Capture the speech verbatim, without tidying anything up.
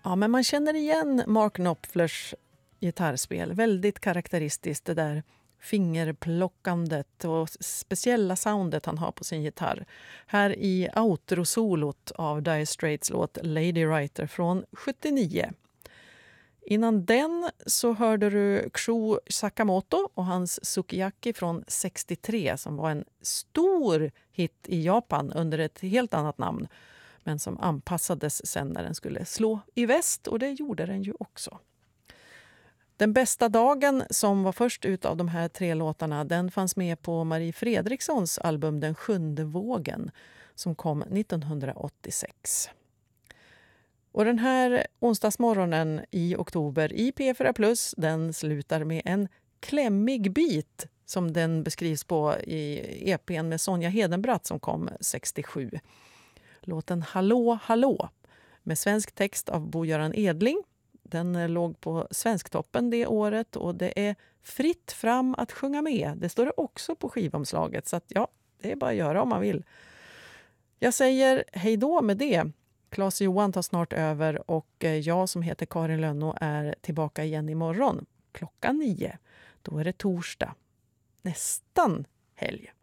Ja, men man känner igen Mark Knopflers gitarrspel. Väldigt karaktäristiskt, det där fingerplockandet och speciella soundet han har på sin gitarr. Här i outro-solot av Dire Straits låt Lady Writer från sjuttionio. Innan den så hörde du Shu Sakamoto och hans Sukiyaki från sextiotre som var en stor hit i Japan under ett helt annat namn, men som anpassades sen när den skulle slå i väst, och det gjorde den ju också. Den bästa dagen, som var först ut av de här tre låtarna, den fanns med på Marie Fredrikssons album Den sjunde vågen som kom nittonhundraåttiosex. Och den här onsdagsmorgonen i oktober i P fyra Plus, den slutar med en klämmig bit som den beskrivs på i E P:n med Sonja Hedenbratt som kom sextiosju. Låten Hallå, hallå med svensk text av Bo-Göran Edling. Den låg på Svensktoppen det året och det är fritt fram att sjunga med. Det står det också på skivomslaget, så att ja, det är bara att göra om man vill. Jag säger hej då med det. Claes Johan tar snart över och jag som heter Karin Lönno är tillbaka igen imorgon klockan nio. Då är det torsdag. Nästan helg.